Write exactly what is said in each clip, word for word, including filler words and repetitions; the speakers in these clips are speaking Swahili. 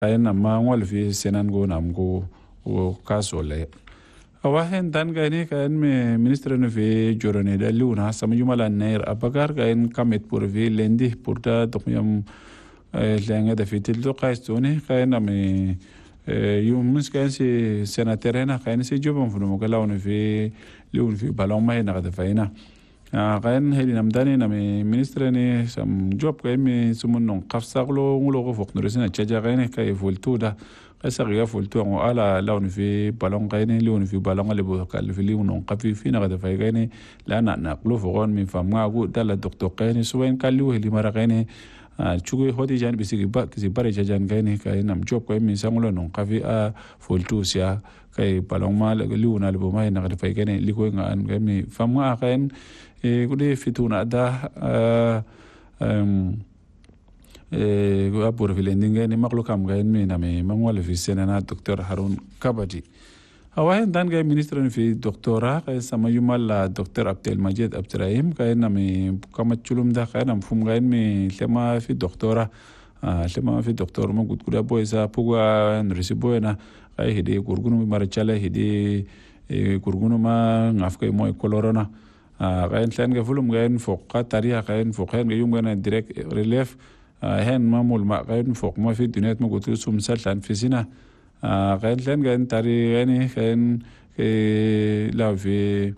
kain amma ngol fi senan go nam go o kasole awa hen dan gani kain me ministre no fi jorone da luna sama jumala nair abagar kain kamet pour vi lendi pour ta dokyam lenga da fitil do qaistoni kain ame yum miskan si senaterena kain si jobon fu mo kala on fi lun fi balon ma na da faina kain heli namdani na me ministre ni sam job kain me sumun non qafsaglo ngulo go fok nurisina chaja kain kay fultuda qasa ga fultu ngo ala lawn fi balon kain lun fi balon le bo kal fi lun non qafi fi na da fay kain la na naqlu fogon min famga go dala doctor kain suwen kallu heli mara kain chugo hodi jan bisigi ba kisi bare jajan kain kain nam job kain min sanglo non qafi a fultu sia kay balon ma le lun le bo ma na da fay kain liko nga an kain mi famga kain e gude fituna da um e go apor filendinga ni maklo kam ga en na me mangwal fi senana docteur Harun Kabadi awa dan ga ministre fi doctora ka sama yumal la docteur Abdel Majid Abdrahim ka na me kama chulum da ka na fum ga en me lema fi doctora lema fi doctor mo gud guda boy sa puga nrisi boyna ka hide gurgunu marachala hide gurgunu ma ngafka mo kolorona gain tlan ga fulum gain fok qataria gain fok hen yum gana direct relief hen mamul ma gain fok ma fi dunet ma gutu sum saltan fisina gain tlan gain tari yani gain ke la fi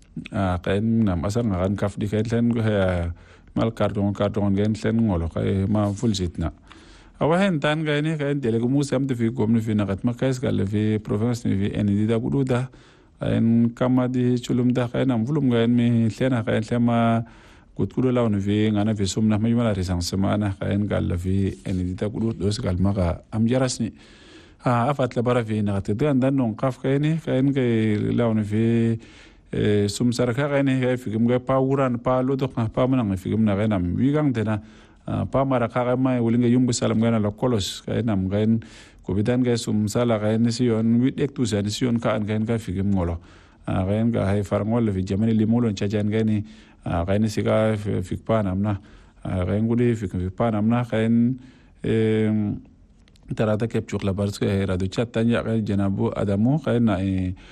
gain nam asan gain kaf di gain tlan ga mal karton karton gain tlan ngolo kay ma ful sitna awa hen tan gain gain delego musam de fi gomni fi nagat ma kais gal fi province ni fi enidi da gududa en kama di chulum da kain am vulum gain mi lena kain lema kutkudo lawn vi ngana vi sumna ma yumala risang semana kain gal vi en dita kudu dos gal maga am jarasni a afat la bara vi na tedran dan non qaf kain kain ke lawn vi sum saraka kain he fi gum ga pawuran pa lo do pa manang fi gum na gain am wi gang dena pa mara ka ma wulinga yumbu salam gana la kolos kain am gain ko bidan ga sum sala ga ni sion wit ek tu san sion ka an gain ga figim ngolo a gain ga hay far ngol fi jamani limolo chajan ga ni a gain siga fik pan amna a gain gudi fik fik pan amna gain e tarata kep chuk la barske radio chat tanya ga janabu adamu gain na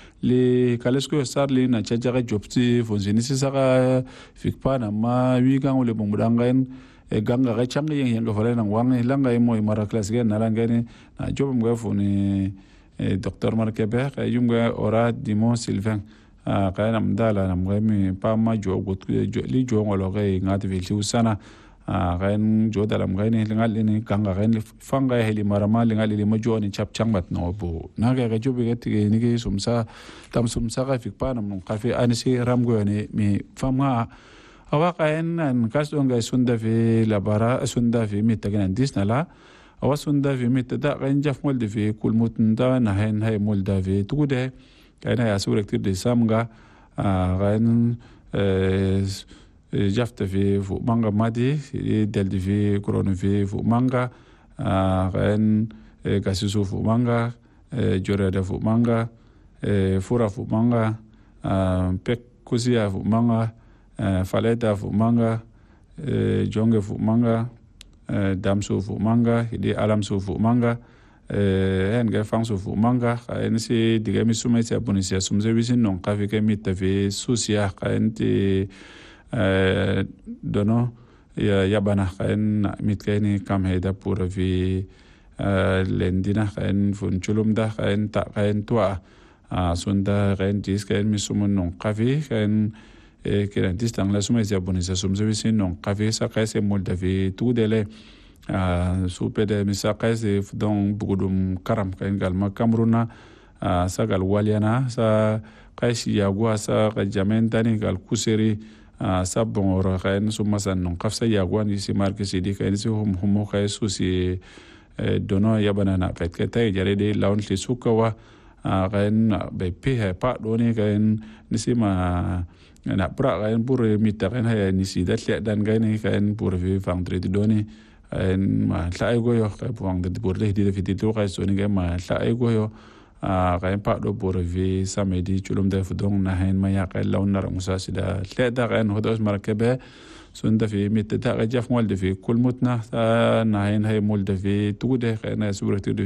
li kalesko sar li na chaja ga jopti fonzini sisa fik pan amma wi gang le bumbudangain e ganga ga changi yang yang fare nang wang langa mo mara class gen nalanga ni na job mga funi docteur markebe ka yumga ora dimo sylvain a ka nam dala nam ga mi pa ma jo gut li jo ngolo ga ngati vi li usana a ka en jo dala mga ni ngal ni ganga ga ni fanga heli mara ma ngal li ma jo ni chap changbat no bo na ga ga jo be ga ni ge sumsa tam sumsa ga fik pa nam ka fi anisi ram go ni mi fama awa kain an kasdon ga sunda fi labara sunda fi mitagan disnala awa sunda fi mitada kain jaf mol de fi kulmutnda na hen hay mol da fi tude kain ya sura ktir de samga kain jaf de fi fu manga madi del de fi kron fi fu manga kain kasisu fu manga jore de fu manga fura fu manga pek kusia fu manga faleta fu manga jonge fu manga damso fu manga hidi alamso fu manga hen ga fangso fu manga en si diga mi sumay sa bonisia sumze wisin non ka fi ke mitta fi susia ka enti dono ya yabana ka en mit ka ni kam heda pour vi lendina ka en fun chulumda ka en ta ka en toa sunda ka en dis ka en mi sumun non ka fi ka en e que distan la suma ya bonisa sumze wisin non kafe sa kaise molda fi tudele a supede misa kaise don bugudum karam kain galma kamruna sa gal waliana sa kaisi ya gwa sa jamentani gal kuseri sa bonora kain suma san non kafsa ya gwa ni si marke si di kain si hum hum kaisu si dono ya banana pet kete jare de laun li sukawa kain be pe pa doni kain nisima na pra kain pur mita kain hay ni si dat dan kain kain pur vi fang tre doni en ma lai go yo kain fang de pur le di de fi to kain so ni kain ma lai go yo kain pa do pur vi samedi chulum de fudong na hen ma ya kain laun na musa sida le da kain hodos markebe sunda fi mita ta jaf mol de fi kulmutna na hen hay mol de fi tude kain surati